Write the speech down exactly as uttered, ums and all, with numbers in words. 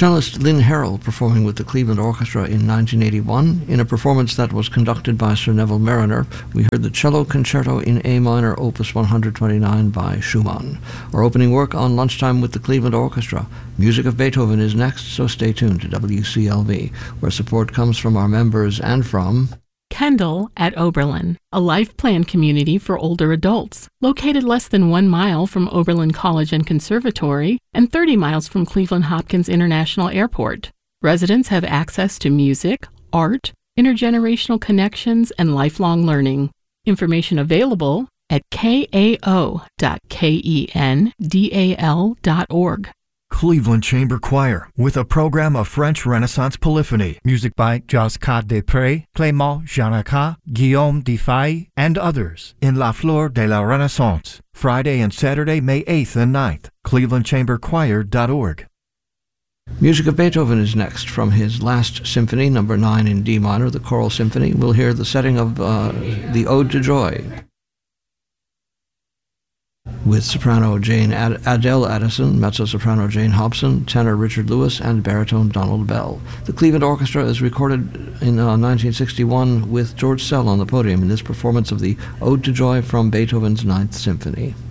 Cellist Lynn Harrell performing with the Cleveland Orchestra in nineteen eighty-one. In a performance that was conducted by Sir Neville Marriner, we heard the Cello Concerto in A minor, Opus one hundred twenty-nine by Schumann. Our opening work on Lunchtime with the Cleveland Orchestra. Music of Beethoven is next, so stay tuned to W C L V, where support comes from our members and from Kendall at Oberlin, a life plan community for older adults, located less than one mile from Oberlin College and Conservatory and thirty miles from Cleveland Hopkins International Airport. Residents have access to music, art, intergenerational connections, and lifelong learning. Information available at k a o dot kendal dot org. Cleveland Chamber Choir, with a program of French Renaissance polyphony. Music by Josquin Després, Clément Janaca, Guillaume Defay, and others in La Fleur de la Renaissance. Friday and Saturday, May eighth and ninth. cleveland chamber choir dot org. Music of Beethoven is next. From his last symphony, number nine in D minor, the Choral Symphony, we'll hear the setting of uh, the Ode to Joy, with soprano Jane Ad- Adele Addison, mezzo-soprano Jane Hobson, tenor Richard Lewis, and baritone Donald Bell. The Cleveland Orchestra is recorded in uh, nineteen sixty-one with George Sell on the podium in this performance of the Ode to Joy from Beethoven's Ninth Symphony.